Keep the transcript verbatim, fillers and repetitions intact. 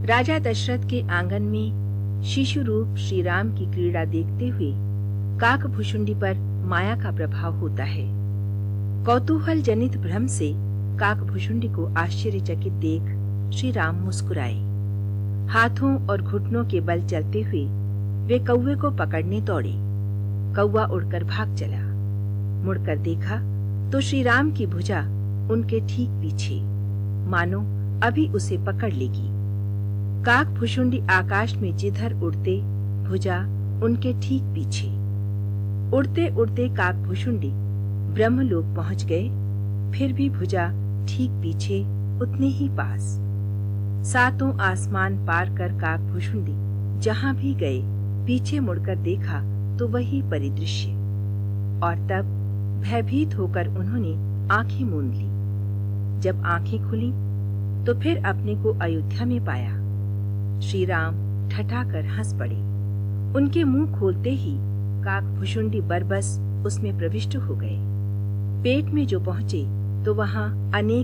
राजा दशरथ के आंगन में शिशु रूप श्री राम की क्रीड़ा देखते हुए काकभुशुंडी पर माया का प्रभाव होता है। कौतूहल जनित भ्रम से काकभुशुंडी को आश्चर्यचकित देख श्री राम मुस्कुराए। हाथों और घुटनों के बल चलते हुए वे कौवे को पकड़ने दौड़े। कौवा उड़कर भाग चला। मुड़कर देखा तो श्री राम की भुजा उनके ठीक पीछे, मानो अभी उसे पकड़ लेगी। काकभुशुंडी आकाश में जिधर उड़ते, भुजा उनके ठीक पीछे। उड़ते उड़ते काकभुशुंडी ब्रह्मलोक पहुंच गए, फिर भी भुजा ठीक पीछे, उतने ही पास। सातों आसमान पार कर काकभुशुंडी जहां भी गए, पीछे मुड़कर देखा तो वही परिदृश्य, और तब भयभीत होकर उन्होंने आंखें मूंद ली। जब आंखें खुली तो फिर अपने को अयोध्या में पाया। श्री राम ठठाकर हंस पड़े। उनके मुंह खोलते ही काकभुशुंडी बरबस उसमें प्रविष्ट हो गए। पेट में जो पहुंचे तो वहां अनेक